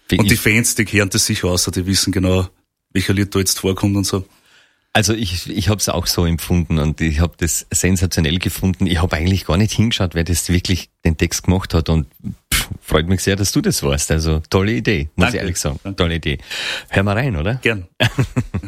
Und die Fans, die hören das sicher aus, die wissen genau, welcher Lied da jetzt vorkommt und so. Also ich habe es auch so empfunden und ich habe das sensationell gefunden. Ich habe eigentlich gar nicht hingeschaut, wer das wirklich den Text gemacht hat und freut mich sehr, dass du das warst. Also tolle Idee, muss ich ehrlich sagen. Danke. Tolle Idee. Hör mal rein, oder? Gern.